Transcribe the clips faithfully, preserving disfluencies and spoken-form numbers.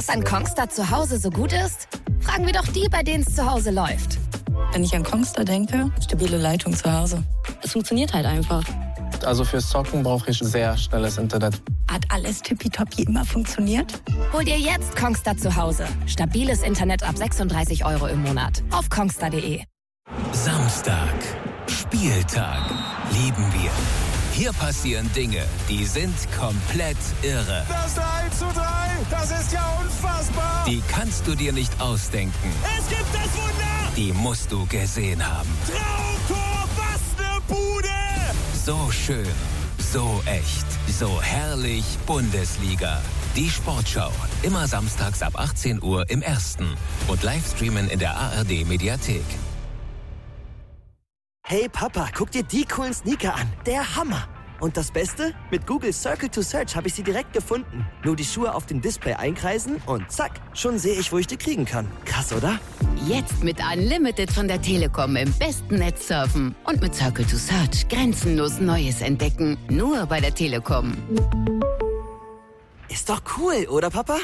Was an Kongstar zu Hause so gut ist? Fragen wir doch die, bei denen es zu Hause läuft. Wenn ich an Kongstar denke, stabile Leitung zu Hause. Es funktioniert halt einfach. Also fürs Zocken brauche ich sehr schnelles Internet. Hat alles tippitoppi immer funktioniert? Hol dir jetzt Kongstar zu Hause. Stabiles Internet ab sechsunddreißig Euro im Monat. Auf kongstar punkt de. Samstag. Spieltag. Lieben wir. Hier passieren Dinge, die sind komplett irre. Das drei zu drei, das ist ja unfassbar. Die kannst du dir nicht ausdenken. Es gibt das Wunder. Die musst du gesehen haben. Traumtor, was eine Bude. So schön, so echt, so herrlich Bundesliga. Die Sportschau, immer samstags ab achtzehn Uhr im Ersten und Livestreamen in der A R D-Mediathek. Hey Papa, guck dir die coolen Sneaker an. Der Hammer. Und das Beste? Mit Google Circle to Search habe ich sie direkt gefunden. Nur die Schuhe auf dem Display einkreisen und zack, schon sehe ich, wo ich die kriegen kann. Krass, oder? Jetzt mit Unlimited von der Telekom im besten Netz surfen. Und mit Circle to Search grenzenlos Neues entdecken. Nur bei der Telekom. Ist doch cool, oder Papa?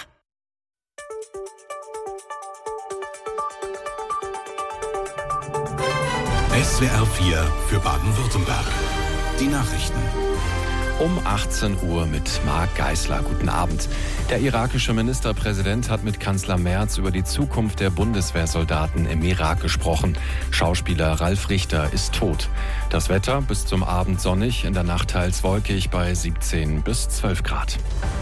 S W R vier für Baden-Württemberg. Die Nachrichten. Um achtzehn Uhr mit Marc Geisler. Guten Abend. Der irakische Ministerpräsident hat mit Kanzler Merz über die Zukunft der Bundeswehrsoldaten im Irak gesprochen. Schauspieler Ralf Richter ist tot. Das Wetter bis zum Abend sonnig, in der Nacht teils wolkig bei siebzehn bis zwölf Grad.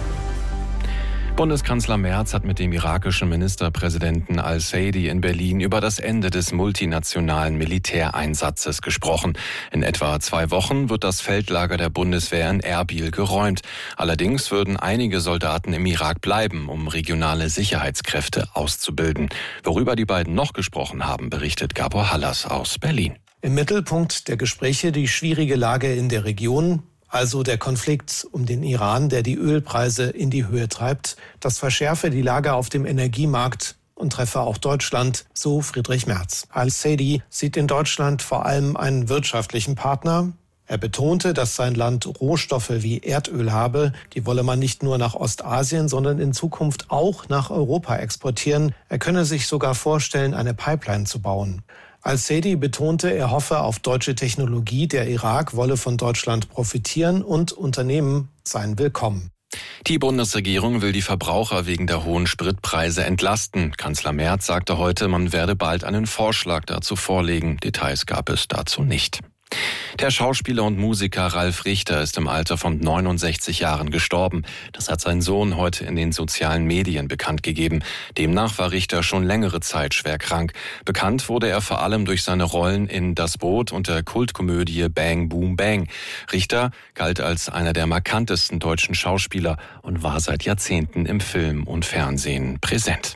Bundeskanzler Merz hat mit dem irakischen Ministerpräsidenten al-Saidi in Berlin über das Ende des multinationalen Militäreinsatzes gesprochen. In etwa zwei Wochen wird das Feldlager der Bundeswehr in Erbil geräumt. Allerdings würden einige Soldaten im Irak bleiben, um regionale Sicherheitskräfte auszubilden. Worüber die beiden noch gesprochen haben, berichtet Gabor Hallas aus Berlin. Im Mittelpunkt der Gespräche die schwierige Lage in der Region. Also der Konflikt um den Iran, der die Ölpreise in die Höhe treibt. Das verschärfe die Lage auf dem Energiemarkt und treffe auch Deutschland, so Friedrich Merz. Al-Saidi sieht in Deutschland vor allem einen wirtschaftlichen Partner. Er betonte, dass sein Land Rohstoffe wie Erdöl habe. Die wolle man nicht nur nach Ostasien, sondern in Zukunft auch nach Europa exportieren. Er könne sich sogar vorstellen, eine Pipeline zu bauen. Al-Saidi betonte, er hoffe auf deutsche Technologie. Der Irak wolle von Deutschland profitieren und Unternehmen seien willkommen. Die Bundesregierung will die Verbraucher wegen der hohen Spritpreise entlasten. Kanzler Merz sagte heute, man werde bald einen Vorschlag dazu vorlegen. Details gab es dazu nicht. Der Schauspieler und Musiker Ralf Richter ist im Alter von neunundsechzig Jahren gestorben. Das hat sein Sohn heute in den sozialen Medien bekannt gegeben. Demnach war Richter schon längere Zeit schwer krank. Bekannt wurde er vor allem durch seine Rollen in Das Boot und der Kultkomödie Bang Boom Bang. Richter galt als einer der markantesten deutschen Schauspieler und war seit Jahrzehnten im Film und Fernsehen präsent.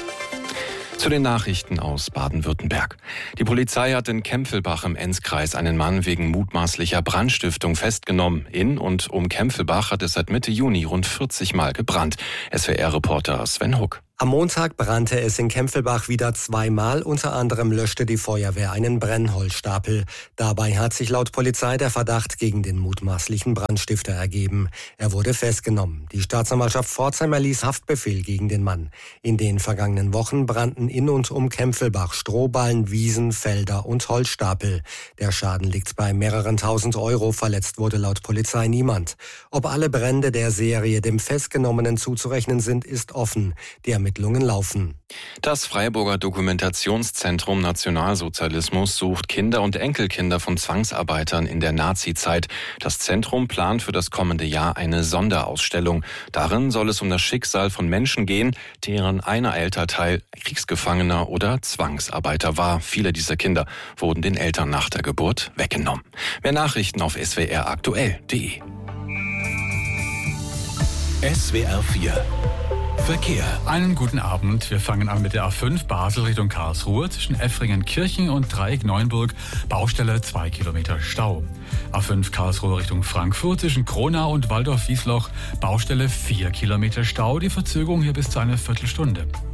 Zu den Nachrichten aus Baden-Württemberg. Die Polizei hat in Kempfelbach im Enzkreis einen Mann wegen mutmaßlicher Brandstiftung festgenommen. In und um Kempfelbach hat es seit Mitte Juni rund vierzig Mal gebrannt. S W R-Reporter Sven Huck. Am Montag brannte es in Kempfelbach wieder zweimal. Unter anderem löschte die Feuerwehr einen Brennholzstapel. Dabei hat sich laut Polizei der Verdacht gegen den mutmaßlichen Brandstifter ergeben. Er wurde festgenommen. Die Staatsanwaltschaft Pforzheim erließ Haftbefehl gegen den Mann. In den vergangenen Wochen brannten in und um Kempfelbach Strohballen, Wiesen, Felder und Holzstapel. Der Schaden liegt bei mehreren tausend Euro. Verletzt wurde laut Polizei niemand. Ob alle Brände der Serie dem Festgenommenen zuzurechnen sind, ist offen. Die Ermittlungen laufen. Das Freiburger Dokumentationszentrum Nationalsozialismus sucht Kinder und Enkelkinder von Zwangsarbeitern in der Nazizeit. Das Zentrum plant für das kommende Jahr eine Sonderausstellung. Darin soll es um das Schicksal von Menschen gehen, deren einer Elternteil Kriegsgefangener oder Zwangsarbeiter war. Viele dieser Kinder wurden den Eltern nach der Geburt weggenommen. Mehr Nachrichten auf s w r aktuell punkt de. S W R vier Verkehr. Einen guten Abend. Wir fangen an mit der A fünf Basel Richtung Karlsruhe zwischen Effringen-Kirchen und Dreieck-Neuenburg. Baustelle zwei Kilometer Stau. A fünf Karlsruhe Richtung Frankfurt zwischen Kronau und Waldorf-Wiesloch. Baustelle vier Kilometer Stau. Die Verzögerung hier bis zu einer Viertelstunde.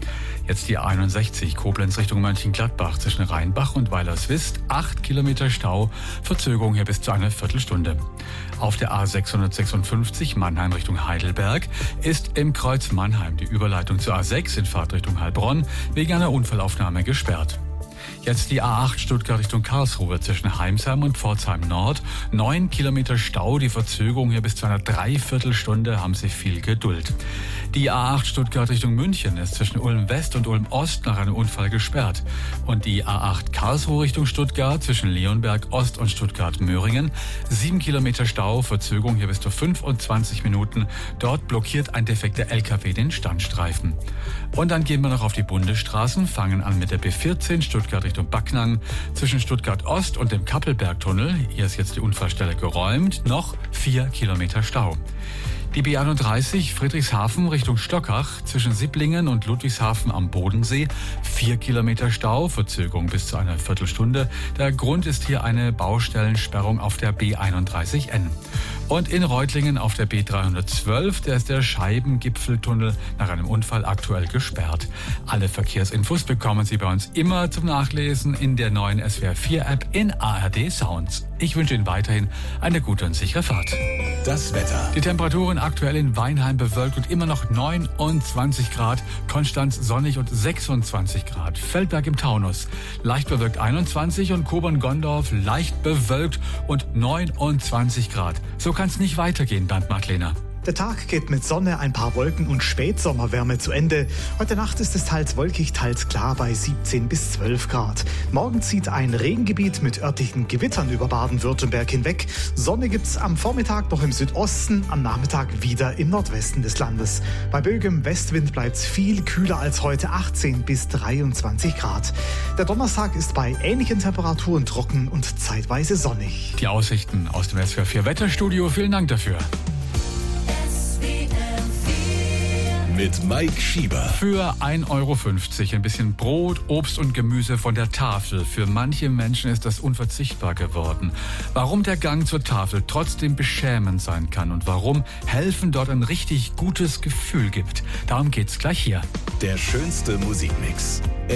Jetzt die A einundsechzig, Koblenz Richtung Mönchengladbach zwischen Rheinbach und Weilerswist. acht Kilometer Stau, Verzögerung hier bis zu einer Viertelstunde. Auf der A sechshundertsechsundfünfzig, Mannheim Richtung Heidelberg, ist im Kreuz Mannheim die Überleitung zur A sechs in Fahrtrichtung Heilbronn wegen einer Unfallaufnahme gesperrt. Jetzt die A acht Stuttgart Richtung Karlsruhe zwischen Heimsheim und Pforzheim Nord. Neun Kilometer Stau, die Verzögerung hier bis zu einer Dreiviertelstunde, haben Sie viel Geduld. Die A acht Stuttgart Richtung München ist zwischen Ulm West und Ulm Ost nach einem Unfall gesperrt. Und die A acht Karlsruhe Richtung Stuttgart zwischen Leonberg Ost und Stuttgart Möhringen. Sieben Kilometer Stau, Verzögerung hier bis zu fünfundzwanzig Minuten. Dort blockiert ein defekter L K W den Standstreifen. Und dann gehen wir noch auf die Bundesstraßen, fangen an mit der B vierzehn Stuttgart Richtung Backnang. Zwischen Stuttgart Ost und dem Kappelbergtunnel, hier ist jetzt die Unfallstelle geräumt, noch vier Kilometer Stau. Die B einunddreißig Friedrichshafen Richtung Stockach zwischen Sipplingen und Ludwigshafen am Bodensee. Vier Kilometer Stau, Verzögerung bis zu einer Viertelstunde. Der Grund ist hier eine Baustellensperrung auf der B einunddreißig N. Und in Reutlingen auf der B dreihundertzwölf, der ist der Scheibengipfeltunnel nach einem Unfall aktuell gesperrt. Alle Verkehrsinfos bekommen Sie bei uns immer zum Nachlesen in der neuen S W R vier App in A R D Sounds. Ich wünsche Ihnen weiterhin eine gute und sichere Fahrt. Das Wetter. Die Temperaturen aktuell in Weinheim bewölkt und immer noch neunundzwanzig Grad. Konstanz sonnig und sechsundzwanzig Grad. Feldberg im Taunus leicht bewölkt einundzwanzig und Kobern-Gondorf leicht bewölkt und neunundzwanzig Grad. So kann es nicht weitergehen, Bernd Madlener. Der Tag geht mit Sonne, ein paar Wolken und Spätsommerwärme zu Ende. Heute Nacht ist es teils wolkig, teils klar bei siebzehn bis zwölf Grad. Morgen zieht ein Regengebiet mit örtlichen Gewittern über Baden-Württemberg hinweg. Sonne gibt's am Vormittag noch im Südosten, am Nachmittag wieder im Nordwesten des Landes. Bei böigem Westwind bleibt's viel kühler als heute, achtzehn bis dreiundzwanzig Grad. Der Donnerstag ist bei ähnlichen Temperaturen trocken und zeitweise sonnig. Die Aussichten aus dem S W R vier Wetterstudio, vielen Dank dafür. Mit Mike Schieber. Für ein Euro fünfzig ein bisschen Brot, Obst und Gemüse von der Tafel. Für manche Menschen ist das unverzichtbar geworden. Warum der Gang zur Tafel trotzdem beschämend sein kann und warum Helfen dort ein richtig gutes Gefühl gibt, darum geht's gleich hier. Der schönste Musikmix.